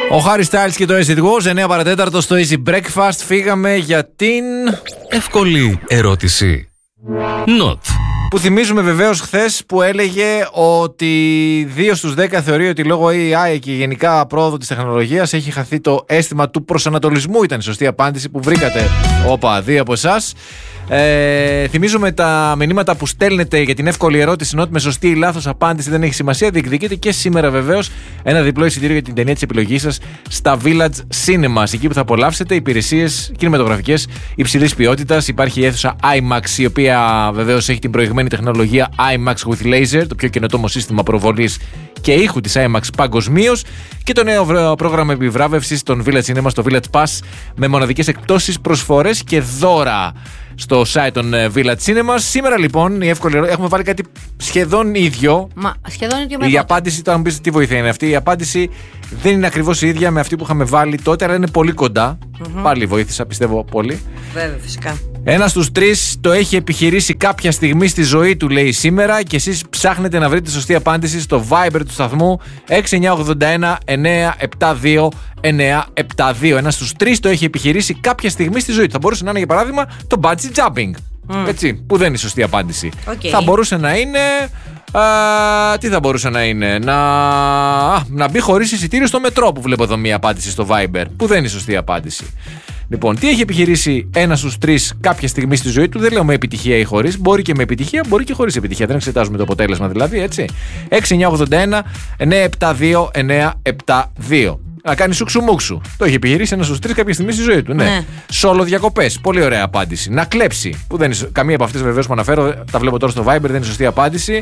Ο Harry Styles και το Acid Wars, 9 παρατέταρτο στο Easy Breakfast. Φύγαμε για την εύκολη ερώτηση. Not. Που θυμίζουμε βεβαίως χθες που έλεγε ότι 2 στους 10 θεωρεί ότι λόγω AI και γενικά πρόοδο της τεχνολογίας έχει χαθεί το αίσθημα του προσανατολισμού. Ήταν η σωστή απάντηση που βρήκατε. Όπα, 2 από εσάς. Θυμίζουμε τα μηνύματα που στέλνετε για την εύκολη ερώτηση Not με σωστή ή λάθος απάντηση, δεν έχει σημασία. Διεκδικείτε και σήμερα βεβαίως ένα διπλό εισιτήριο για την ταινία της επιλογής σας στα Village Cinemas. Εκεί που θα απολαύσετε υπηρεσίες κινηματογραφικές υψηλής ποιότητας. Υπάρχει η αίθουσα IMAX, η οποία βεβαίως έχει την προηγμένη τεχνολογία IMAX with Laser, το πιο καινοτόμο σύστημα προβολής και ήχου της IMAX παγκοσμίως, και το νέο πρόγραμμα επιβράβευσης των Village Cinemas, το Village Pass, με μοναδικές εκπτώσεις, προσφορές και δώρα στο site των Village Cinemas. Σήμερα λοιπόν η εύκολη ερώτηση, έχουμε βάλει κάτι σχεδόν ίδιο. Σχεδόν ίδιο με η απάντηση, τώρα μου πεις τι βοήθεια είναι αυτή, η απάντηση δεν είναι ακριβώς η ίδια με αυτή που είχαμε βάλει τότε, αλλά είναι πολύ κοντά. Πάλι βοήθησα, πιστεύω πολύ. Βέβαια, φυσικά. Ένας στους 3 το έχει επιχειρήσει κάποια στιγμή στη ζωή του, λέει σήμερα, και εσείς ψάχνετε να βρείτε τη σωστή απάντηση στο Viber του σταθμού 6981 972 972. Ένας στους 3 το έχει επιχειρήσει κάποια στιγμή στη ζωή του. Θα μπορούσε να είναι, για παράδειγμα, το bungee jumping. Έτσι, που δεν είναι η σωστή απάντηση. Θα μπορούσε να είναι. Τι θα μπορούσε να είναι, να μπει χωρίς εισιτήριο στο μετρό, που βλέπω εδώ μία απάντηση στο Viber, που δεν είναι η σωστή απάντηση. Λοιπόν, τι έχει επιχειρήσει ένας στους 3 κάποια στιγμή στη ζωή του, δεν λέω με επιτυχία ή χωρίς, μπορεί και με επιτυχία, μπορεί και χωρίς επιτυχία, δεν εξετάζουμε το αποτέλεσμα δηλαδή, έτσι. 6981 972 972. Να κάνει σουξουμούξου. Το έχει επιχειρήσει ένας στους 3 κάποια στιγμή στη ζωή του. Ναι. Σόλο διακοπές. Πολύ ωραία απάντηση. Να κλέψει. Που δεν είναι, καμία από αυτές βεβαίως που αναφέρω, τα βλέπω τώρα στο Viber, δεν είναι σωστή απάντηση.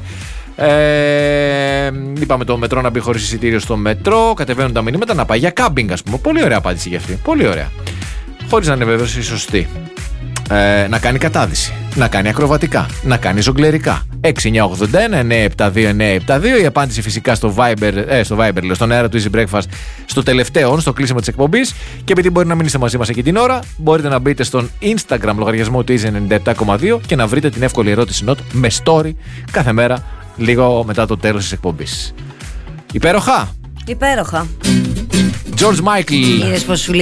Είπαμε το μετρό, να μπει χωρίς εισιτήριο στο μετρό. Κατεβαίνουν τα μηνύματα, να πάει για κάμπινγκ, ας πούμε. Πολύ ωραία απάντηση για αυτή. Πολύ ωραία. Χωρίς να είναι βεβαίως η σωστή. Να κάνει κατάδυση, να κάνει ακροβατικά, να κάνει ζογκλερικά. 6981 972 972. Η απάντηση φυσικά στο Viber, στον αέρα του Easy Breakfast, στο τελευταίο, στο κλείσιμο της εκπομπής. Και επειδή μπορεί να μην είστε μαζί μας εκεί την ώρα, μπορείτε να μπείτε στον Instagram λογαριασμό του Easy 97,2 και να βρείτε την εύκολη ερώτηση Not με story κάθε μέρα, λίγο μετά το τέλος της εκπομπής. Υπέροχα! Υπέροχα. George Michael. Είδες πως σου